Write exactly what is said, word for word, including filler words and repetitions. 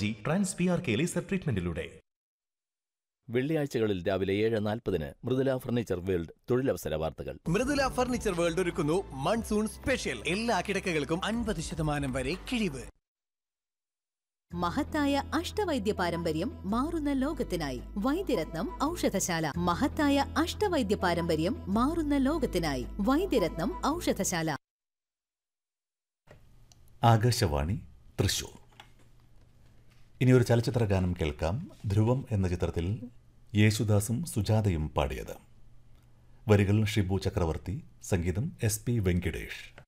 Technology trans P R K laser ട്രീറ്റ്മെന്റിലൂടെ. വെള്ളിയാഴ്ചകളിൽ രാവിലെ ഏഴ് നാൽപ്പതിന് മൃദുല ഫർണിച്ചർ വേൾഡ് തൊഴിലവസര വാർത്തകൾ. മൃദുല ഫർണിച്ചർ വേൾഡ് ഒരുക്കുന്നു മൺസൂൺ സ്പെഷ്യൽ. എല്ലാ കിടക്കകൾക്കും അൻപത് ശതമാനം വരെ കിഴിവ്. മഹത്തായ അഷ്ടവൈദ്യ പാരമ്പര്യം മാറുന്ന ലോകത്തിനായി വൈദ്യരത്നം ഔഷധശാല. മഹത്തായ അഷ്ടവൈദ്യ പാരമ്പര്യം മാറുന്ന ലോകത്തിനായി വൈദ്യരത്നം ഔഷധശാല. ആകാശവാണി തൃശൂർ. ഇനിയൊരു ചലച്ചിത്ര ഗാനം കേൾക്കാം. ധ്രുവം എന്ന ചിത്രത്തിൽ യേശുദാസും സുജാതയും പാടിയത്. വരികൾ ഷിബു ചക്രവർത്തി, സംഗീതം എസ് പി വെങ്കിടേഷ്.